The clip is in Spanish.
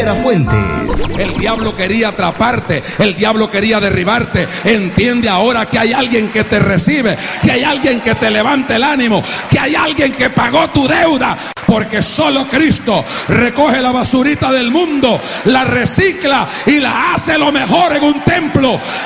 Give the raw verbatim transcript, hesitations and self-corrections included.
Riera Fuentes. El diablo quería atraparte, el diablo quería derribarte. Entiende ahora que hay alguien que te recibe, que hay alguien que te levanta el ánimo, que hay alguien que pagó tu deuda, porque solo Cristo recoge la basurita del mundo, la recicla y la hace lo mejor en un templo.